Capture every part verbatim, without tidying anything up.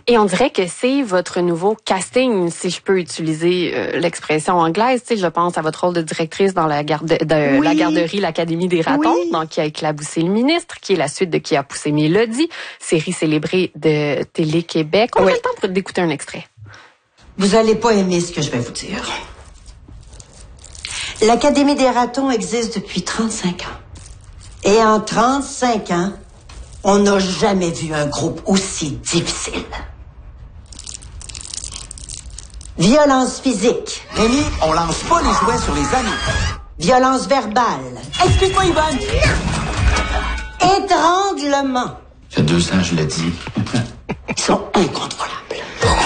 Et on dirait que c'est votre nouveau casting, si je peux utiliser euh, l'expression anglaise. Tu sais, je pense à votre rôle de directrice dans la, garde, de, oui. la garderie L'Académie des ratons, oui. donc qui a éclaboussé le ministre, qui est la suite de Qui a poussé Mélodie, série célébrée de Télé-Québec. On oui. a le temps pour d'écouter un extrait. Vous allez pas aimer ce que je vais vous dire. L'Académie des ratons existe depuis trente-cinq ans. Et en trente-cinq ans, on n'a jamais vu un groupe aussi difficile. Violence physique. Rémi, on lance pas les jouets sur les amis. Violence verbale. Excuse-moi, Yvonne. Étranglement. Il y a deux ans, je l'ai dit. Ils sont incontrôlables.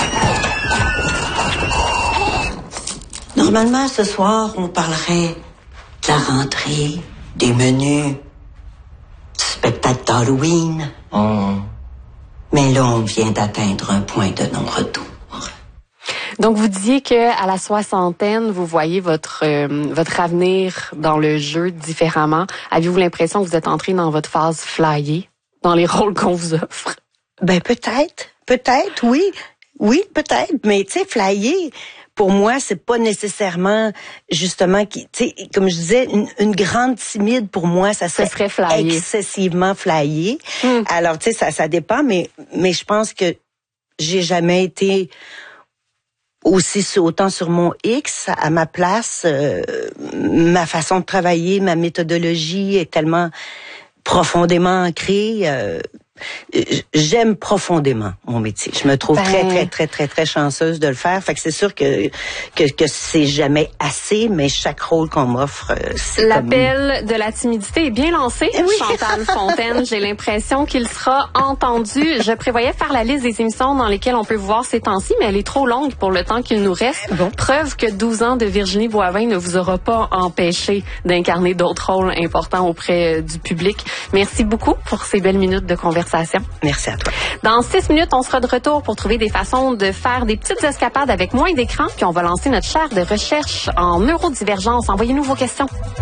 Normalement, ce soir, on parlerait de la rentrée, des menus, du spectacle d'Halloween. Oh. Mais là, on vient d'atteindre un point de non-retour. Donc, vous disiez que à la soixantaine, vous voyez votre euh, votre avenir dans le jeu différemment. Avez-vous l'impression que vous êtes entré dans votre phase flyée, dans les rôles qu'on vous offre? Ben peut-être, peut-être, oui, oui, peut-être. Mais tu sais, flyer, pour moi, c'est pas nécessairement justement qui, tu sais, comme je disais, une, une grande timide pour moi, ça serait, ça serait flyé. excessivement flyé. Mm. Alors tu sais, ça, ça dépend, mais mais je pense que j'ai jamais été aussi autant sur mon X, à ma place, euh, ma façon de travailler, ma méthodologie est tellement profondément ancrée. Euh, j'aime profondément mon métier. Je me trouve ben... très, très, très, très, très chanceuse de le faire. Fait que c'est sûr que que, que c'est jamais assez, mais chaque rôle qu'on m'offre, c'est l'appel comme... de la timidité est bien lancé, oui. Chantal Fontaine. J'ai l'impression qu'il sera entendu. Je prévoyais faire la liste des émissions dans lesquelles on peut vous voir ces temps-ci, mais elle est trop longue pour le temps qu'il nous reste. Bon. Preuve que douze ans de Virginie Boivin ne vous aura pas empêché d'incarner d'autres rôles importants auprès du public. Merci beaucoup pour ces belles minutes de conversation. Merci à toi. Dans six minutes, on sera de retour pour trouver des façons de faire des petites escapades avec moins d'écran, puis on va lancer notre chaire de recherche en neurodivergence. Envoyez-nous vos questions.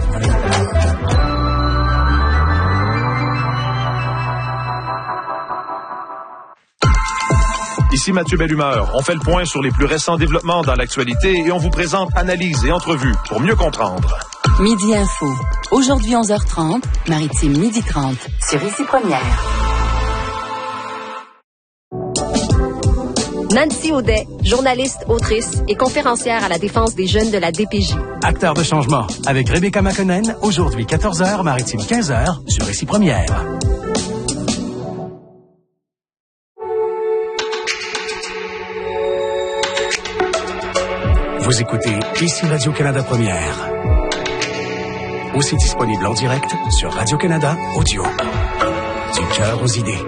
Ici Mathieu Bellumeur. On fait le point sur les plus récents développements dans l'actualité et on vous présente analyses et entrevues pour mieux comprendre. Midi Info. Aujourd'hui onze heures trente, Maritime midi trente, sur Ici Première. Nancy Audet, journaliste, autrice et conférencière à la défense des jeunes de la D P J. Acteur de changement avec Rebecca McConnell, aujourd'hui quatorze heures, Maritime quinze heures, sur Ici Première. Vous écoutez Ici Radio-Canada Première. Aussi disponible en direct sur Radio-Canada Audio. Du cœur aux idées.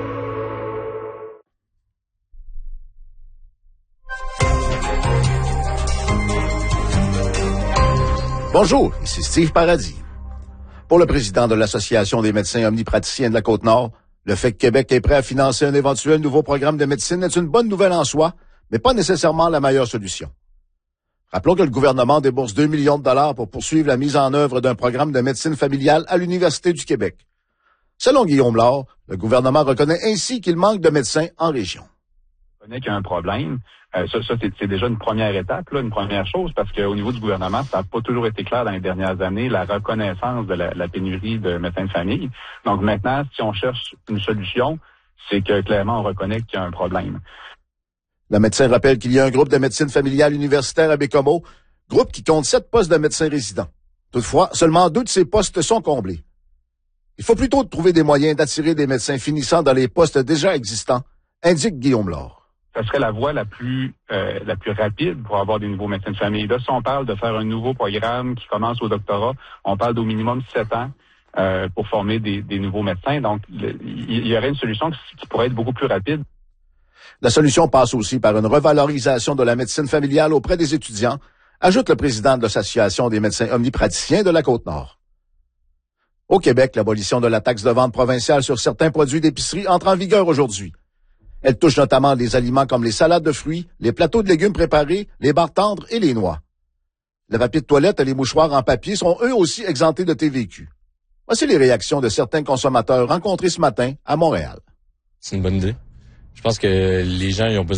Bonjour, ici Steve Paradis. Pour le président de l'Association des médecins omnipraticiens de la Côte-Nord, le fait que Québec est prêt à financer un éventuel nouveau programme de médecine est une bonne nouvelle en soi, mais pas nécessairement la meilleure solution. Rappelons que le gouvernement débourse deux millions de dollars pour poursuivre la mise en œuvre d'un programme de médecine familiale à l'Université du Québec. Selon Guillaume Laure, le gouvernement reconnaît ainsi qu'il manque de médecins en région. On reconnaît qu'il y a un problème. Euh, ça, ça c'est, c'est déjà une première étape, là, une première chose, parce qu'au niveau du gouvernement, ça n'a pas toujours été clair dans les dernières années, la reconnaissance de la, la pénurie de médecins de famille. Donc maintenant, si on cherche une solution, c'est que clairement, on reconnaît qu'il y a un problème. Le médecin rappelle qu'il y a un groupe de médecine familiale universitaire à Bécomo, groupe qui compte sept postes de médecins résidents. Toutefois, seulement deux de ces postes sont comblés. Il faut plutôt trouver des moyens d'attirer des médecins finissant dans les postes déjà existants, indique Guillaume Laure. Ça serait la voie la plus euh, la plus rapide pour avoir des nouveaux médecins de famille. Là, si on parle de faire un nouveau programme qui commence au doctorat, on parle d'au minimum sept ans euh, pour former des, des nouveaux médecins. Donc, il y, y aurait une solution qui, qui pourrait être beaucoup plus rapide. La solution passe aussi par une revalorisation de la médecine familiale auprès des étudiants, ajoute le président de l'Association des médecins omnipraticiens de la Côte-Nord. Au Québec, l'abolition de la taxe de vente provinciale sur certains produits d'épicerie entre en vigueur aujourd'hui. Elle touche notamment les aliments comme les salades de fruits, les plateaux de légumes préparés, les barres tendres et les noix. Le papier de toilette et les mouchoirs en papier sont eux aussi exemptés de T V Q. Voici les réactions de certains consommateurs rencontrés ce matin à Montréal. C'est une bonne idée. Je pense que les gens ils ont besoin